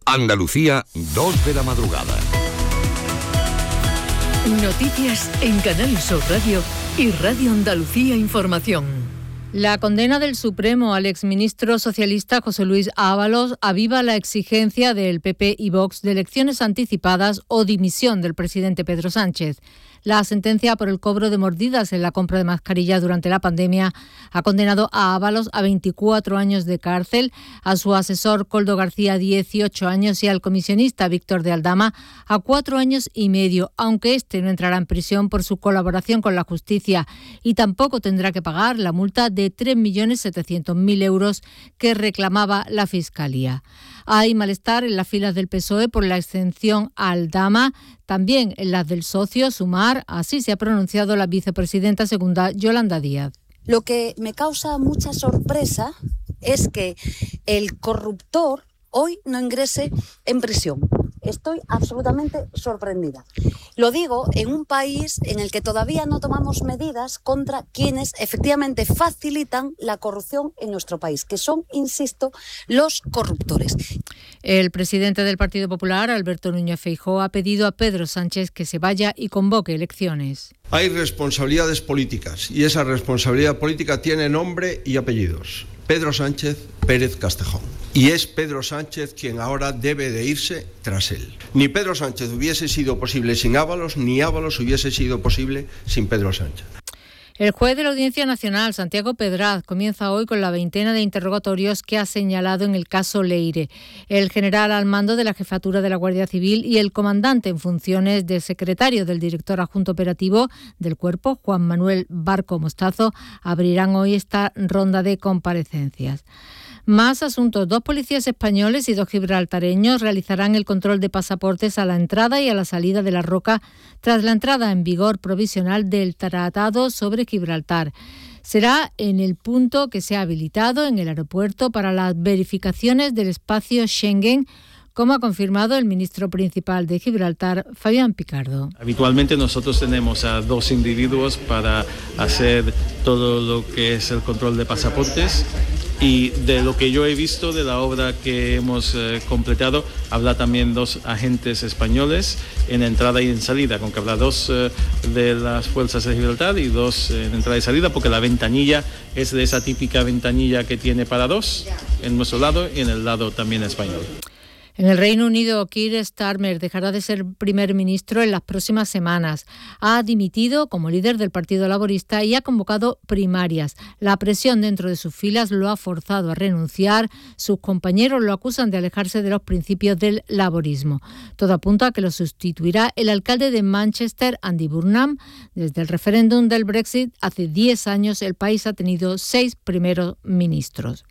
Andalucía, 2 de la madrugada. Noticias en Canal Sur Radio y Radio Andalucía Información. La condena del Supremo al exministro socialista José Luis Ábalos aviva la exigencia del PP y Vox de elecciones anticipadas o dimisión del presidente Pedro Sánchez. La sentencia por el cobro de mordidas en la compra de mascarillas durante la pandemia ha condenado a Ábalos a 24 años de cárcel, a su asesor Koldo García 18 años y al comisionista Víctor de Aldama a 4 años y medio, aunque este no entrará en prisión por su colaboración con la justicia y tampoco tendrá que pagar la multa de 3.700.000 euros que reclamaba la Fiscalía. Hay malestar en las filas del PSOE por la exención a Aldama, también en las del socio Sumar, así se ha pronunciado la vicepresidenta segunda Yolanda Díaz. Lo que me causa mucha sorpresa es que el corruptor hoy no ingrese en prisión. Estoy absolutamente sorprendida. Lo digo en un país en el que todavía no tomamos medidas contra quienes efectivamente facilitan la corrupción en nuestro país, que son, insisto, los corruptores. El presidente del Partido Popular, Alberto Núñez Feijóo, ha pedido a Pedro Sánchez que se vaya y convoque elecciones. Hay responsabilidades políticas y esa responsabilidad política tiene nombre y apellidos. Pedro Sánchez Pérez Castejón. Y es Pedro Sánchez quien ahora debe de irse tras él. Ni Pedro Sánchez hubiese sido posible sin Ábalos, ni Ábalos hubiese sido posible sin Pedro Sánchez. El juez de la Audiencia Nacional, Santiago Pedraz, comienza hoy con la veintena de interrogatorios que ha señalado en el caso Leire. El general al mando de la Jefatura de la Guardia Civil y el comandante en funciones de secretario del director adjunto operativo del cuerpo, Juan Manuel Barco Mostazo, abrirán hoy esta ronda de comparecencias. Más asuntos. 2 policías españoles y 2 gibraltareños realizarán el control de pasaportes a la entrada y a la salida de La Roca tras la entrada en vigor provisional del Tratado sobre Gibraltar. Será en el punto que se ha habilitado en el aeropuerto para las verificaciones del espacio Schengen, como ha confirmado el ministro principal de Gibraltar, Fabián Picardo. Habitualmente nosotros tenemos a 2 individuos para hacer todo lo que es el control de pasaportes. Y de lo que yo he visto de la obra que hemos completado, habrá también 2 agentes españoles en entrada y en salida, con que habrá 2 de las fuerzas de Gibraltar y 2 en entrada y salida, porque la ventanilla es de esa típica ventanilla que tiene para 2 en nuestro lado y en el lado también español. En el Reino Unido, Keir Starmer dejará de ser primer ministro en las próximas semanas. Ha dimitido como líder del Partido Laborista y ha convocado primarias. La presión dentro de sus filas lo ha forzado a renunciar. Sus compañeros lo acusan de alejarse de los principios del laborismo. Todo apunta a que lo sustituirá el alcalde de Manchester, Andy Burnham. Desde el referéndum del Brexit, hace 10 años, el país ha tenido 6 primeros ministros.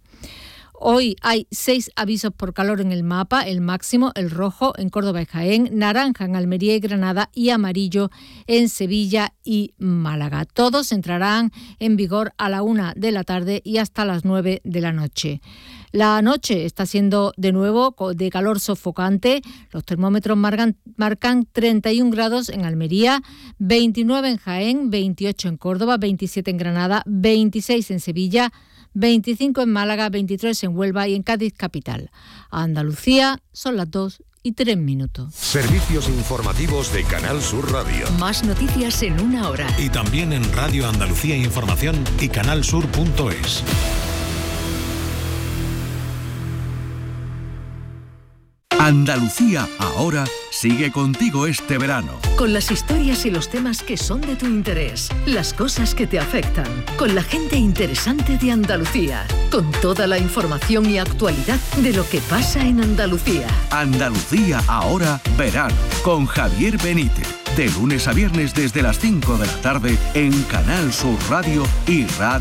Hoy hay 6 avisos por calor en el mapa, el máximo, el rojo en Córdoba y Jaén, naranja en Almería y Granada y amarillo en Sevilla y Málaga. Todos entrarán en vigor a la 1 de la tarde y hasta las 9 de la noche. La noche está siendo de nuevo de calor sofocante. Los termómetros marcan 31 grados en Almería, 29 en Jaén, 28 en Córdoba, 27 en Granada, 26 en Sevilla, 25 en Málaga, 23 en Huelva y en Cádiz capital. A Andalucía son las 2:03. Servicios informativos de Canal Sur Radio. Más noticias en 1 hora. Y también en Radio Andalucía Información y canalsur.es. Andalucía ahora sigue contigo este verano. Con las historias y los temas que son de tu interés, las cosas que te afectan, con la gente interesante de Andalucía, con toda la información y actualidad de lo que pasa en Andalucía. Andalucía ahora verano, con Javier Benítez. De lunes a viernes desde las 5 de la tarde en Canal Sur Radio y Radio